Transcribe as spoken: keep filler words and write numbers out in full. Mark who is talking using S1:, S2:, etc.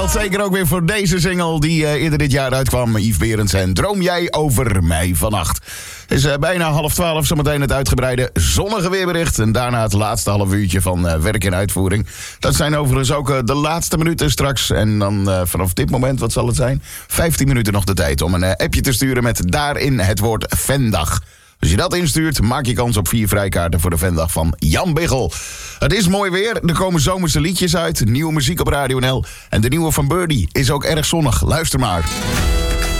S1: Zeker ook weer voor deze single die uh, eerder dit jaar uitkwam. Yves Berends en Droom jij over mij vannacht. Het is uh, bijna half twaalf, zometeen het uitgebreide zonnige weerbericht. En daarna het laatste half uurtje van uh, werk in uitvoering. Dat zijn overigens ook uh, de laatste minuten straks. En dan uh, vanaf dit moment, wat zal het zijn? vijftien minuten nog de tijd om een uh, appje te sturen met daarin het woord Vendag. Als je dat instuurt, maak je kans op vier vrijkaarten voor de Vendag van Jan Biggel. Het is mooi weer, er komen zomerse liedjes uit, nieuwe muziek op Radio N L. En de nieuwe van Birdie is ook erg zonnig. Luister maar.